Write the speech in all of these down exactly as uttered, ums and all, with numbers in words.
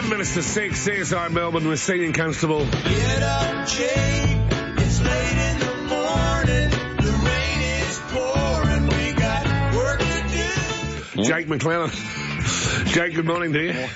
eleven minutes to six, C S I Melbourne with Senior Constable. Get up, Jake. It's late in the morning. The rain is pouring. We got work to do. Jake McLennan. Jake, good morning to you.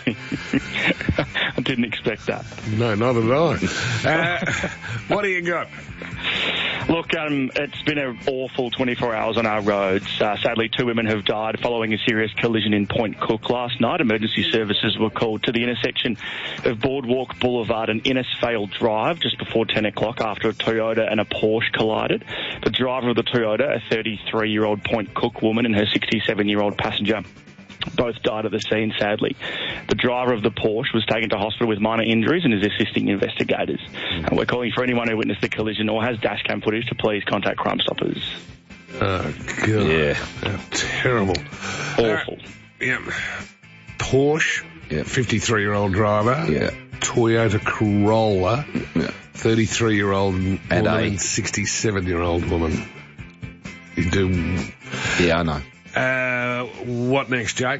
I didn't expect that. No, not at all. Uh, what do you got? Look, um, it's been an awful twenty-four hours on our roads. Uh, sadly, two women have died following a serious collision in Point Cook last night. Emergency services were called to the intersection of Boardwalk Boulevard and Innisfail Drive just before ten o'clock after a Toyota and a Porsche collided. The driver of the Toyota, a thirty-three-year-old Point Cook woman, and her sixty-seven-year-old passenger, both died at the scene, sadly. The driver of the Porsche was taken to hospital with minor injuries and is assisting investigators. Mm. And we're calling for anyone who witnessed the collision or has dash cam footage to please contact Crime Stoppers. Oh, God. Yeah. How terrible. Awful. Uh, yeah. Porsche, yeah. fifty-three-year-old driver. Yeah. Toyota Corolla, yeah. thirty-three-year-old woman and, and sixty-seven-year-old woman. You do... Yeah, I know. Uh, what next, Jake?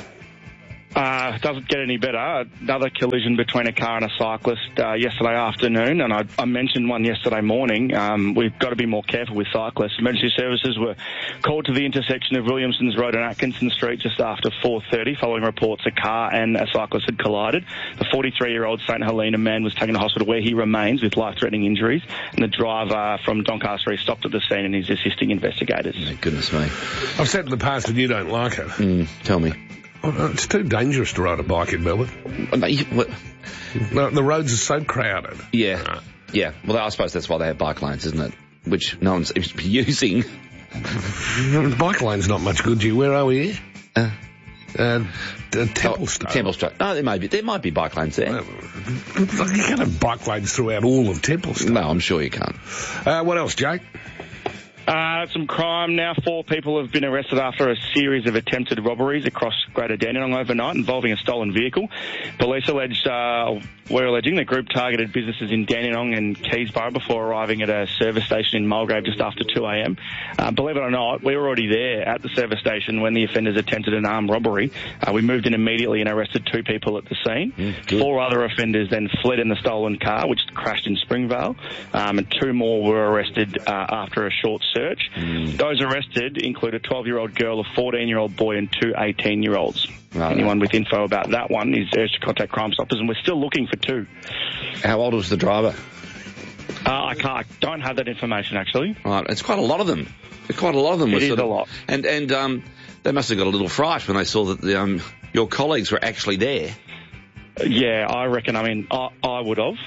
Uh, doesn't get any better. Another collision between a car and a cyclist uh, yesterday afternoon, and I, I mentioned one yesterday morning. Um, we've got to be more careful with cyclists. Emergency services were called to the intersection of Williamson's Road and Atkinson Street just after four thirty, following reports a car and a cyclist had collided. The forty-three-year-old St Helena man was taken to hospital where he remains with life-threatening injuries, and the driver from Doncaster East stopped at the scene and is assisting investigators. Oh, goodness me. I've said in the past and you don't like it. Mm, tell me. Well, it's too dangerous to ride a bike in Melbourne. No, you, what? The, the roads are so crowded. Yeah, uh, yeah. Well, I suppose that's why they have bike lanes, isn't it? Which no one seems to be using. The bike lane's not much good to you. Where are we here? Uh, uh, Templestowe. Oh, Templestowe. No, there may be. There might be bike lanes there. Well, you can't have bike lanes throughout all of Templestowe. No, I'm sure you can't. Uh, what else, Jake? Uh, some crime now. Four people have been arrested after a series of attempted robberies across Greater Dandenong overnight involving a stolen vehicle. Police alleged, uh, were alleging the group targeted businesses in Dandenong and Keysborough before arriving at a service station in Mulgrave just after two a.m. Uh, believe it or not, we were already there at the service station when the offenders attempted an armed robbery. Uh, we moved in immediately and arrested two people at the scene. Mm, Four other offenders then fled in the stolen car, which crashed in Springvale, um, and two more were arrested uh, after a short search. Search. Mm. Those arrested include a twelve-year-old girl, a fourteen-year-old boy, and two eighteen-year-olds. Right. Anyone with info about that one is urged to contact Crime Stoppers, and we're still looking for two. How old was the driver? Uh, I can't. I don't have that information actually. Right, it's quite a lot of them. Quite a lot of them. It is sort of, a lot. And and um, they must have got a little fright when they saw that the, um, your colleagues were actually there. Yeah, I reckon. I mean, I, I would have.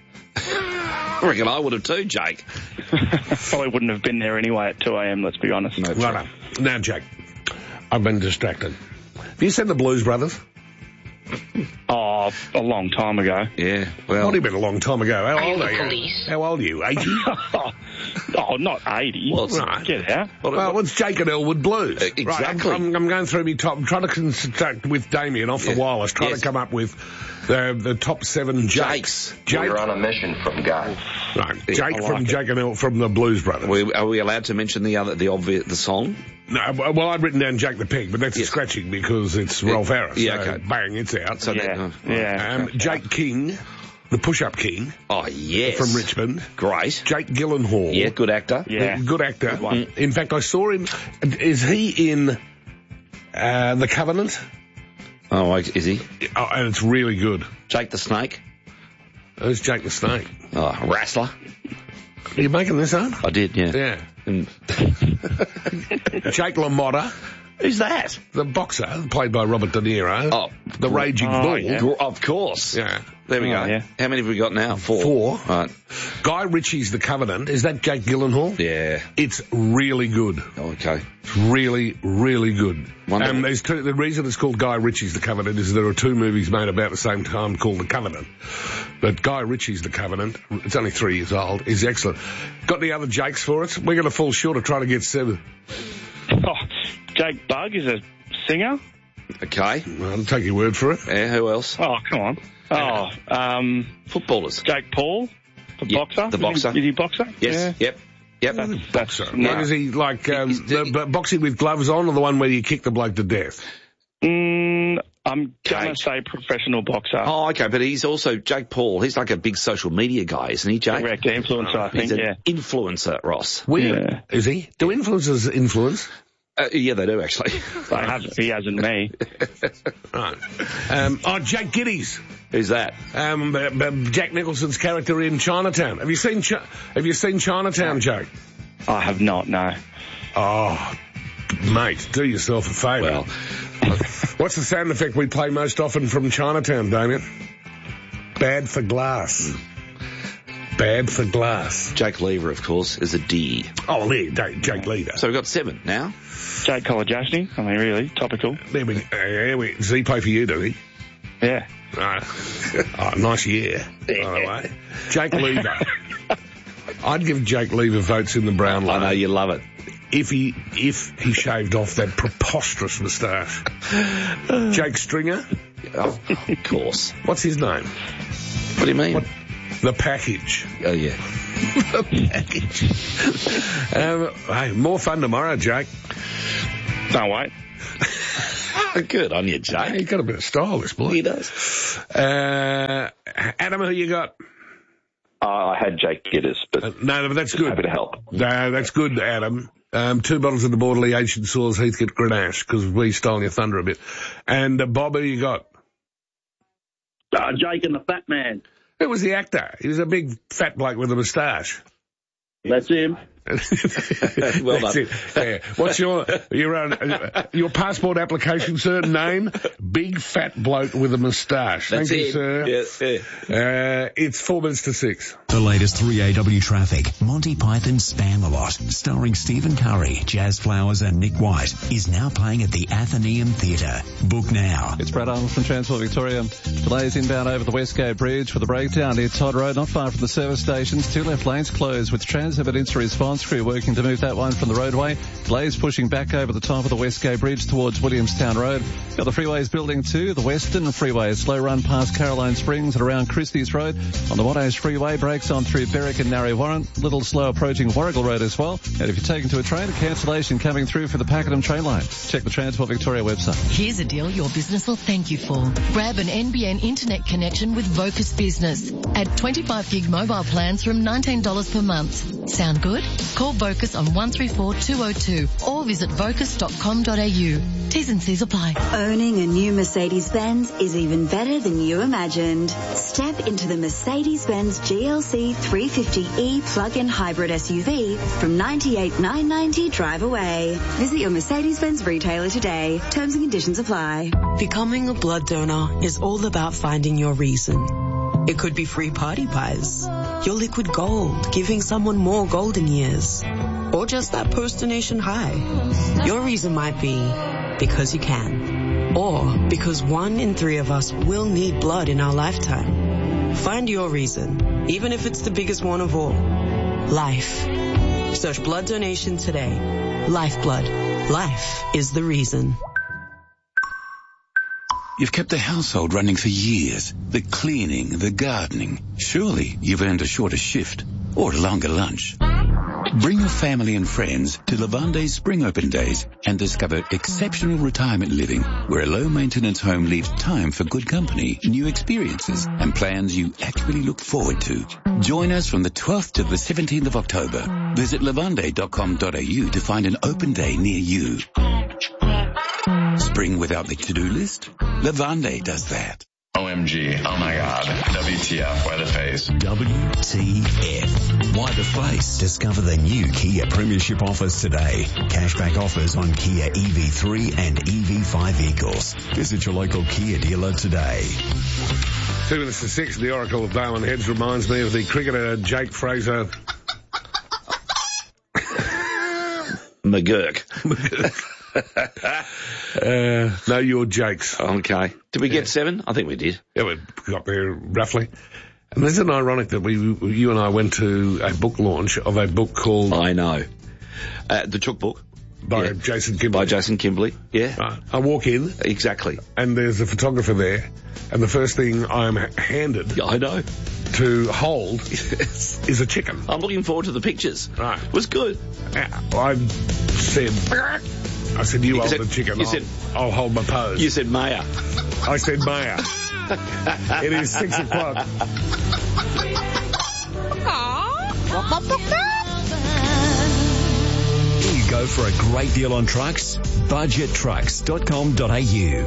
I reckon I would have too, Jake. Probably wouldn't have been there anyway at two a.m, let's be honest. No, right. Now, Jake, I've been distracted. Have you seen the Blues Brothers? Oh, a long time ago. Yeah, well... What do you mean a long time ago? How are old you are you? Police? How old are you? eighty? Oh, not eighty. Well, right. Get out. Well, well, it's Jake and Elwood Blues. Uh, exactly. Right, I'm, I'm going through my top... I'm trying to construct with Damien off yeah. the wireless, trying yes. to come up with the the top seven Jakes. Jakes. Jake. We're on a mission from God. Right, Yeah, Jake like from it. Jake and El from the Blues Brothers. We, are we allowed to mention the other, the obvious, the song? No, well, I'd written down Jake the Pig, but that's Yes. scratching because it's Yeah. Rolf Harris. Yeah, so okay. Bang, it's out. So Yeah, that, uh, yeah. Um, Jake King, the Push-Up King Oh, yes. from Richmond. Great. Jake Gyllenhaal. Yeah, good actor. Yeah. Good actor. Good one. In fact, I saw him. Is he in uh, The Covenant? Oh, is he? Oh, and it's really good. Jake the Snake? Who's Jake the Snake? Oh, Wrestler? Are you making this up? I did, yeah. Yeah. And Jake LaMotta, who's that? the boxer, played by Robert De Niro. Oh, the Raging Oh, Bull. yeah. Gr- Of course. Yeah. There we Oh, go. yeah. How many have we got now? Four. Four. Right. Guy Ritchie's The Covenant. Is that Jake Gyllenhaal? Yeah. It's really good. Oh, okay. It's really, really good. Wonderful. Um, there's two, the reason it's called Guy Ritchie's The Covenant is there are two movies made about the same time called The Covenant. But Guy Ritchie's The Covenant, it's only three years old, is excellent. Got any other Jakes for us? We're going to fall short of trying to get seven. Oh, Jake Bugg is a singer. Okay. Well, I'll take your word for it. Yeah, who else? Oh, come on. Oh, um, Footballers. Jake Paul, the Yeah, boxer. the Is boxer. he, is he boxer? Yes. Yeah. Yep. Yep. That's, Boxer. no. What is he, like, um, He's- the, the boxing with gloves on or the one where you kick the bloke to death? Mm, I'm going Jake. to say professional boxer. Oh, okay, but he's also Jake Paul. He's like a big social media guy, isn't he, Jake? Correct, influencer, I think, He's an yeah. influencer, Ross. Weird. Yeah. Is he? Do influencers influence? Uh, yeah, they do, actually. They have, he hasn't me. Right. Um, oh, Jake Giddies. Who's that? Um, b- b- Jack Nicholson's character in Chinatown. Have you seen Chi- Have you seen Chinatown, Jake? I have not, no. Oh, mate, do yourself a favour. Well, What's the sound effect we play most often from Chinatown, Damien? Bad for glass. Bad for glass. Jake Lever, of course, is a D. Oh, there, Jake, Jake Leader. So we've got seven now. Jake Kolodjasny, I mean, really, topical. There we, uh, there we, does he play for you, does he? Yeah. Uh, oh, nice year, by the way. Jake Lever. I'd give Jake Lever votes in the Brown line. I know you love it. If he if he shaved off that preposterous moustache. Jake Stringer. Oh, of course. What's his name? What do you mean? What? The Package. Oh, yeah. The Package. um, hey, more fun tomorrow, Jake. Don't wait. Good on you, Jake. Hey, he's got a bit of style, this boy. He does. Uh, Adam, who you got? Uh, I had Jake Gidders, but Uh, no, but that's good. happy to help. No, that's good, Adam. Um, two bottles of the Borderly Ancient Swords, Heathcote Grenache, because we stole your thunder a bit. And uh, Bob, who you got? Uh, Jake and the Fat Man. Who was the actor? He was a big fat bloke with a moustache. That's him. Well That's done. it. Yeah. What's your your uh, your passport application, sir? Name? Big fat bloke with a moustache. That's Thank it. you, sir. Yeah, yeah. Uh, it's four minutes to six. The latest three A W traffic, Monty Python's Spam-A-Lot, starring Stephen Curry, Jazz Flowers and Nick White, is now playing at the Athenaeum Theatre. Book now. It's Brad Arnold from Transport Victoria. Delays inbound over the Westgate Bridge for the breakdown near Todd Road, not far from the service stations. Two left lanes closed with Trans Emergency Response crew working to move that one from the roadway. Delays pushing back over the top of the Westgate Bridge towards Williamstown Road. Got the freeways building too. The Western Freeway, slow run past Caroline Springs and around Christie's Road. On the Wattos Freeway, brakes on through Berwick and Narre Warren. Little slow approaching Warrigal Road as well. And if you're taken to a train, a cancellation coming through for the Pakenham train line. Check the Transport Victoria website. Here's a deal your business will thank you for. Grab an N B N internet connection with Vocus Business at twenty-five gig mobile plans from nineteen dollars per month. Sound good? Call Vocus on one three four two oh two or visit vocus dot com dot a u. T's and C's apply. Owning a new Mercedes-Benz is even better than you imagined. Step into the Mercedes-Benz G L C three fifty E plug-in hybrid S U V from ninety-eight thousand nine hundred ninety dollars drive away. Visit your Mercedes-Benz retailer today. Terms and conditions apply. Becoming a blood donor is all about finding your reason. It could be free party pies, your liquid gold, giving someone more golden years, or just that post-donation high. Your reason might be because you can, or because one in three of us will need blood in our lifetime. Find your reason, even if it's the biggest one of all. Life. Search blood donation today. Lifeblood. Life is the reason. You've kept the household running for years. The cleaning, the gardening. Surely you've earned a shorter shift or a longer lunch. Bring your family and friends to Lavande's Spring Open Days and discover exceptional retirement living where a low-maintenance home leaves time for good company, new experiences and plans you actually look forward to. Join us from the twelfth to the seventeenth of October. Visit lavande dot com dot a u to find an open day near you. Spring without the to-do list? Lavande does that. O M G, oh my god, W T F, why the face? W T F. Why the face? Discover the new Kia Premiership offers today. Cashback offers on Kia E V three and E V five vehicles. Visit your local Kia dealer today. Two minutes to six, the Oracle of Darwin Heads reminds me of the cricketer Jake Fraser. McGurk. uh, no, you're Jake's. Okay. Did we get yeah. seven? I think we did. Yeah, we got there roughly. And isn't it ironic that we, you and I went to a book launch of a book called... I know. Uh, the Chook Book. By yeah. Jason Kimbley. By Jason Kimbley, yeah. Uh, I walk in. Exactly. And there's a photographer there. And the first thing I'm handed... Yeah, I know. ...to hold yes. is a chicken. I'm looking forward to the pictures. Right. It was good. Uh, I said... I said, you, You hold said- the chicken. you I'll, said- I'll hold my pose. You said mayor. I said mayor. It is six o'clock. Here you go for a great deal on trucks. budget trucks dot com dot a u.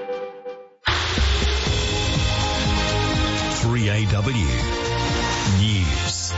three A W News.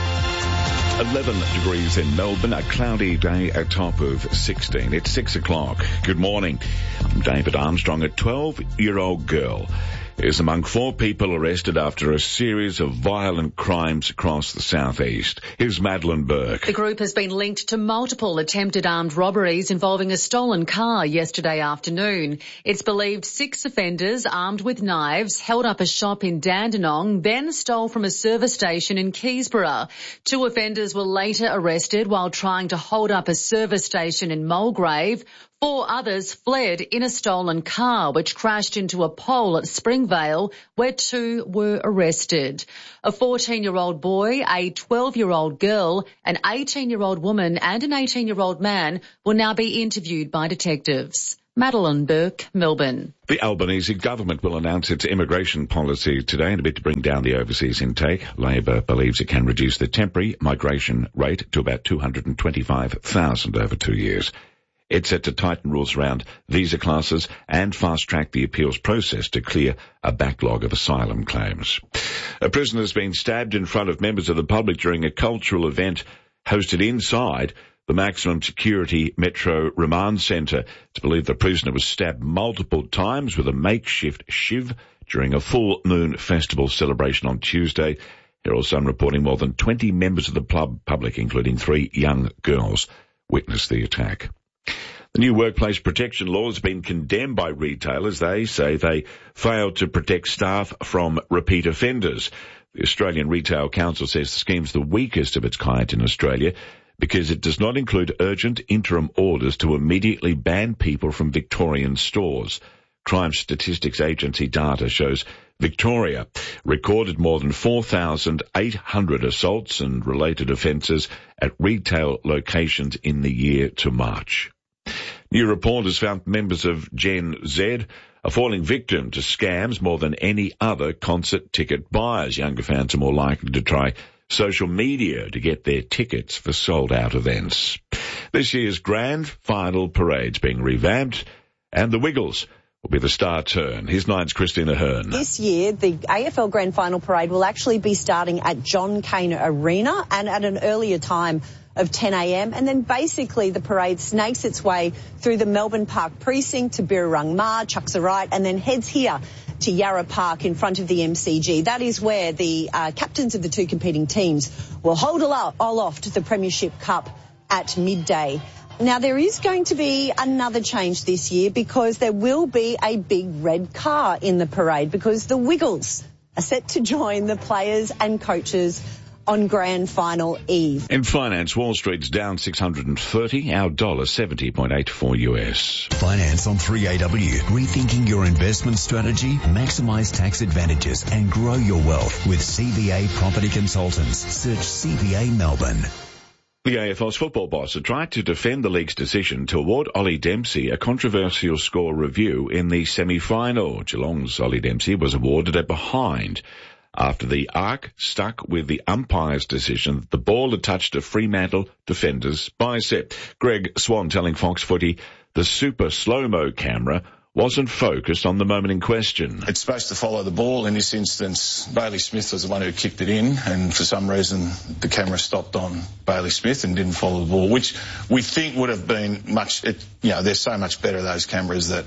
eleven degrees in Melbourne, a cloudy day, a top of sixteen. It's six o'clock. Good morning. I'm David Armstrong. A twelve-year-old girl is among four people arrested after a series of violent crimes across the southeast. Here's Madeline Burke. The group has been linked to multiple attempted armed robberies involving a stolen car yesterday afternoon. It's believed six offenders armed with knives held up a shop in Dandenong, then stole from a service station in Keysborough. Two offenders were later arrested while trying to hold up a service station in Mulgrave. Four others fled in a stolen car which crashed into a pole at Springvale, where two were arrested. A fourteen-year-old boy, a twelve-year-old girl, an eighteen-year-old woman and an eighteen-year-old man will now be interviewed by detectives. Madeline Burke, Melbourne. The Albanese government will announce its immigration policy today in a bid to bring down the overseas intake. Labor believes it can reduce the temporary migration rate to about two hundred twenty-five thousand over two years. It's set to tighten rules around visa classes and fast-track the appeals process to clear a backlog of asylum claims. A prisoner has been stabbed in front of members of the public during a cultural event hosted inside the maximum security Metro Remand Centre. It's believed the prisoner was stabbed multiple times with a makeshift shiv during a full moon festival celebration on Tuesday. Herald Sun reporting more than twenty members of the pub public, including three young girls, witnessed the attack. The new workplace protection law has been condemned by retailers. They say they failed to protect staff from repeat offenders. The Australian Retail Council says the scheme's the weakest of its kind in Australia because it does not include urgent interim orders to immediately ban people from Victorian stores. Crime Statistics Agency data shows Victoria recorded more than four thousand eight hundred assaults and related offences at retail locations in the year to March. New report has found members of Gen Z are falling victim to scams more than any other concert ticket buyers. Younger fans are more likely to try social media to get their tickets for sold-out events. This year's grand final parade's being revamped, and the Wiggles will be the star turn. Here's Nine's Christina Hearn. This year, the A F L Grand Final Parade will actually be starting at John Cain Arena and at an earlier time of ten a m, and then basically the parade snakes its way through the Melbourne Park precinct to Birrarung Ma, chucks a right, and then heads here to Yarra Park in front of the M C G. That is where the uh, captains of the two competing teams will hold aloft the Premiership Cup at midday. Now, there is going to be another change this year because there will be a big red car in the parade because the Wiggles are set to join the players and coaches on Grand Final Eve. In finance, Wall Street's down six hundred thirty, our dollar seventy point eight four U S. Finance on three A W. Rethinking your investment strategy, maximise tax advantages and grow your wealth with C B A Property Consultants. Search C B A Melbourne. The A F L's football boss had tried to defend the league's decision to award Ollie Dempsey a controversial score review in the semi-final. Geelong's Ollie Dempsey was awarded a behind after the arc stuck with the umpire's decision that the ball had touched a Fremantle defender's bicep. Greg Swan telling Fox Footy the super slow-mo camera wasn't focused on the moment in question. It's supposed to follow the ball. In this instance, Bailey Smith was the one who kicked it in, and for some reason the camera stopped on Bailey Smith and didn't follow the ball, which we think would have been much, it, you know, they're so much better, those cameras, that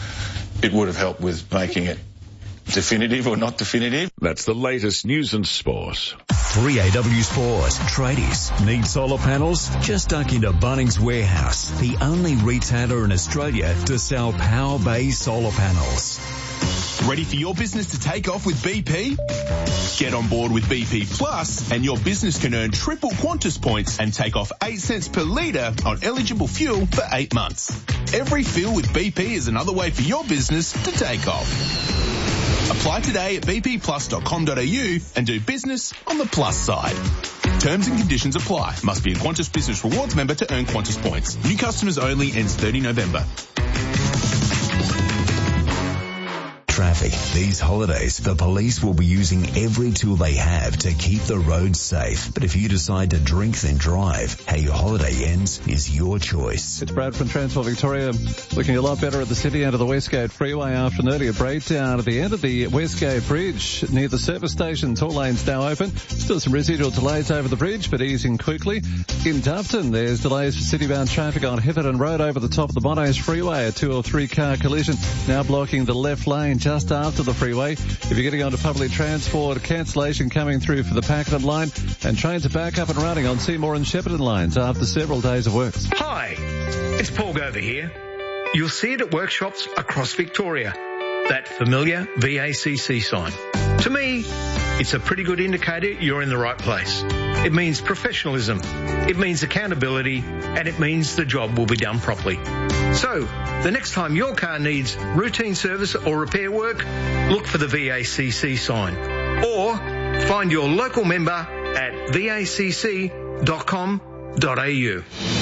it would have helped with making it definitive or not definitive. That's the latest news and sport. three A W Sport. Tradies, need solar panels? Just duck into Bunnings Warehouse, the only retailer in Australia to sell Power Bay solar panels. Ready for your business to take off with B P? Get on board with B P Plus and your business can earn triple Qantas points and take off eight cents per litre on eligible fuel for eight months. Every fill with B P is another way for your business to take off. Apply today at b p plus dot com dot a u and do business on the plus side. Terms and conditions apply. Must be a Qantas Business Rewards member to earn Qantas points. New customers only, ends thirty November. Traffic. These holidays, the police will be using every tool they have to keep the roads safe. But if you decide to drink then drive, how your holiday ends is your choice. It's Brad from Transport Victoria. Looking a lot better at the city end of the Westgate Freeway after an earlier breakdown at the end of the Westgate Bridge near the service stations. All lanes now open. Still some residual delays over the bridge, but easing quickly. In Doveton, there's delays for city-bound traffic on Hitherton Road over the top of the Monos Freeway. A two or three car collision now blocking the left lane just after the freeway. If you're getting onto public transport, cancellation coming through for the Pakenham line, and trains are back up and running on Seymour and Shepparton lines after several days of work. Hi, it's Paul Gover here. You'll see it at workshops across Victoria. That familiar V A C C sign. To me, it's a pretty good indicator you're in the right place. It means professionalism, it means accountability, and it means the job will be done properly. So, the next time your car needs routine service or repair work, look for the V A C C sign. Or find your local member at v a c c dot com dot a u.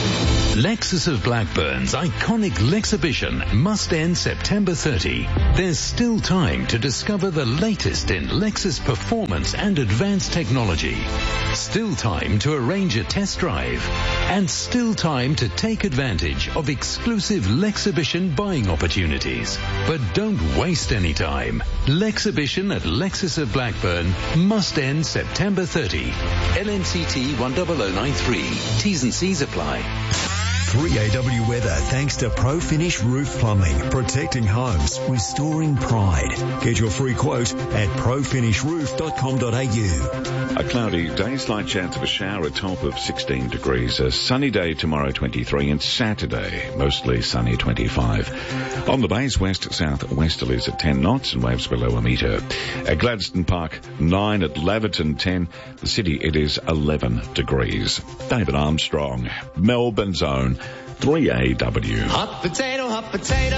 Lexus of Blackburn's iconic Lexhibition must end September thirtieth. There's still time to discover the latest in Lexus performance and advanced technology. Still time to arrange a test drive. And still time to take advantage of exclusive Lexhibition buying opportunities. But don't waste any time. Lexhibition at Lexus of Blackburn must end September thirtieth. L N C T one zero zero nine three. T's and C's apply. three A W weather thanks to Pro Finish Roof Plumbing, protecting homes, restoring pride. Get your free quote at pro finish roof dot com dot a u. A cloudy day, slight chance of a shower, a top of sixteen degrees. A sunny day tomorrow, twenty-three, and Saturday, mostly sunny, twenty-five. On the base, west south westerlies at ten knots and waves below a metre. At Gladstone Park, nine. At Laverton, ten. The city, it is eleven degrees. David Armstrong, Melbourne's own three A W. Hot potato, hot potato.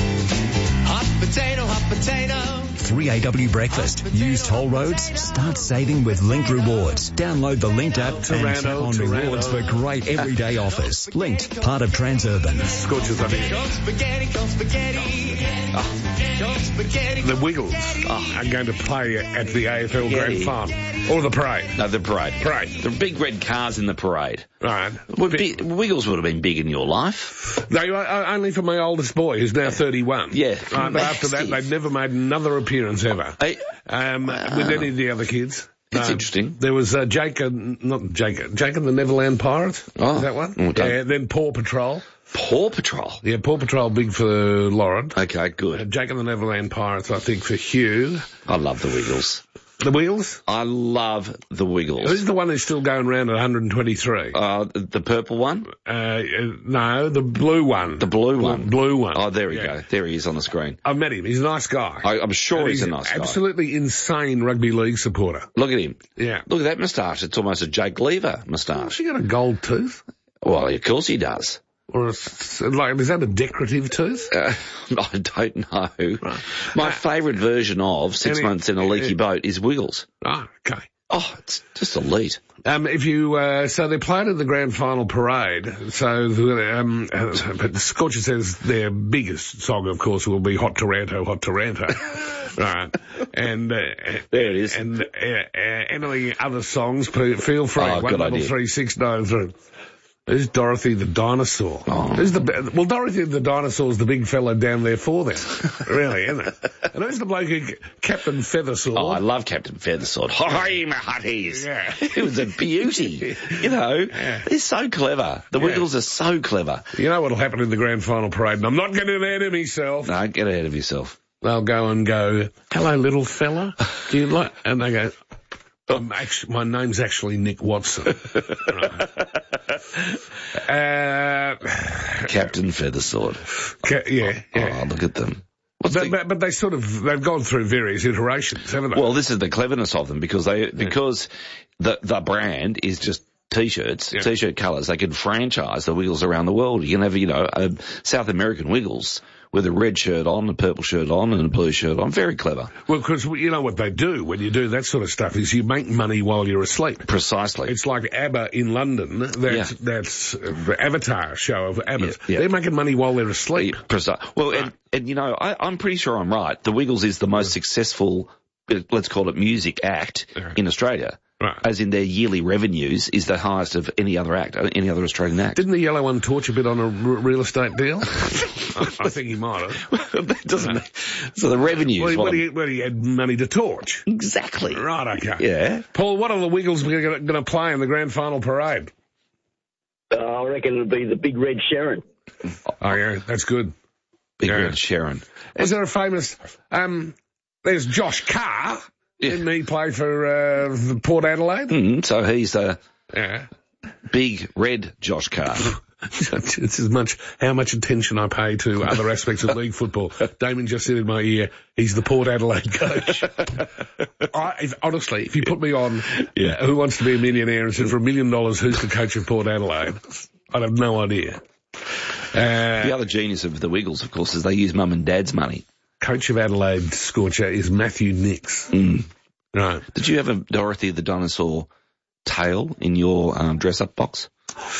Hot potato, hot potato. three A W Breakfast. Use toll roads? Start saving with Linked Rewards. Download the Linked app and tap on rewards for great everyday offers. Linked, part of Transurban. Scorches on here. Cold spaghetti, cold spaghetti. Cold spaghetti. The Wiggles are going to play at the A F L Grand Final. Or the parade. No, the parade. Parade. The big red cars in the parade. Right. Well, big, Wiggles would have been big in your life. They were uh, only for my oldest boy, who's now thirty-one. Yeah. Right, but after that, they've never made another appearance ever. Hey, um, uh, with any of the other kids. That's um, interesting. There was uh, Jake, and, not Jake, Jake and the Neverland Pirates. Oh, is that one? Okay. Yeah, then Paw Patrol. Paw Patrol? Yeah, Paw Patrol big for Lauren. Okay, good. Uh, Jake and the Neverland Pirates, I think, for Hugh. I love the Wiggles. The Wheels? I love the Wiggles. This is the one who's still going around at one hundred twenty-three. Uh, the purple one? Uh, uh, no, the blue one. The blue one? The blue one. Oh, there we yeah. go. There he is on the screen. I've met him. He's a nice guy. I, I'm sure he's, he's a nice guy. Absolutely insane rugby league supporter. Look at him. Yeah. Look at that moustache. It's almost a Jake Lever moustache. Has he got a gold tooth? Well, of course he does. Or a, like, is that a decorative tooth? Uh, I don't know. Right. My Uh, favourite version of Six any- Months in a Leaky uh, Boat is Wiggles. Ah, okay. Oh, it's just elite. Um, if you, uh, so they played at the grand final parade, so, the, um, uh, but Scorcher says their biggest song, of course, will be Hot Toronto, Hot Toronto. Right. And, uh, there it is. And, uh, uh, any other songs, feel free. Oh, One good double idea. three six nine three. There's Dorothy the dinosaur. Oh. Who's the, well, Dorothy the dinosaur's the big fella down there for them. Really, isn't it? And who's the bloke who, Captain Feathersword? Oh, I love Captain Feathersword. Hi, my hotties. Yeah. It was a beauty. You know, Yeah. they're so clever. The Yeah. Wiggles are so clever. You know what'll happen in the grand final parade, and I'm not getting ahead of myself. No, get ahead of yourself. They'll go and go, hello, little fella. Do you like, and they go, I'm actually, my name's actually Nick Watson. Right. Uh, Captain Feathersword. ca- yeah, yeah. Oh, look at them. What's But, the- but, but they sort of, they've gone through various iterations, haven't they? Well, this is the cleverness of them because they because the the brand is just T-shirts, Yeah. T-shirt colours. They can franchise the Wiggles around the world. You can have, you know, a South American Wiggles with a red shirt on, a purple shirt on, and a blue shirt on. Very clever. Well, because you know what they do when you do that sort of stuff is you make money while you're asleep. Precisely. It's like ABBA in London. That's, Yeah. that's uh, the Avatar show of ABBA. Yeah, yeah. They're making money while they're asleep. Precise. Well, and, and you know, I, I'm pretty sure I'm right. The Wiggles is the most successful, uh, let's call it music act in Australia. Right. As in their yearly revenues is the highest of any other act, uh, any other Australian act. Didn't the yellow one torch a bit on a r- real estate deal? I, I think he might have. That doesn't mean, so the revenues. Well, he, what well, I'm- he, well, he had money to torch. Exactly. Right, okay. Yeah. Paul, what are the Wiggles going to play in the grand final parade? Uh, I reckon it'll be the Big Red Sharon. Oh, yeah, that's good. Big Yeah. Red Sharon. Was there a famous, um, there's Josh Carr. Didn't he play for, uh, the Port Adelaide? Mm, so he's a Yeah. big red Josh Carr. It's as much, how much attention I pay to other aspects of league football. Damon just said in my ear, he's the Port Adelaide coach. I, if, honestly, if you put me on Yeah. Who Wants to Be a Millionaire and said for a million dollars, who's the coach of Port Adelaide? I'd have no idea. Uh, The other genius of the Wiggles, of course, is they use mum and dad's money. coach of Adelaide Scorcher is Matthew Nix. Mm. Right. Did you have a Dorothy the Dinosaur tail in your um, dress-up box?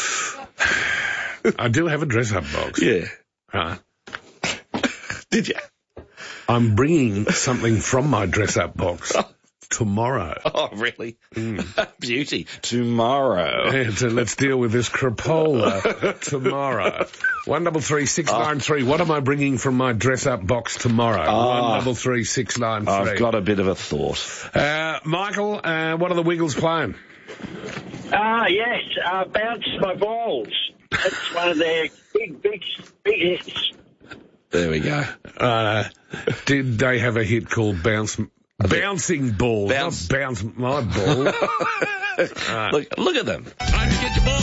I do have a dress-up box. Yeah. Right. Did you? I'm bringing something from my dress-up box tomorrow. Oh, really? Beauty. Tomorrow. Yeah, so let's deal with this crapola tomorrow. One double three six nine three. What am I bringing from my dress-up box tomorrow? Oh. One double three six nine three. I've got a bit of a thought. Uh, Michael, uh, what are the Wiggles playing? Ah, yes, uh, Bounce My Balls. That's one of their big, big, big hits. There we go. Uh, did they have a hit called Bounce... Bouncing Ball, Bounce. not Bounce My Ball. Right. Look, look at them. Time to get your ball.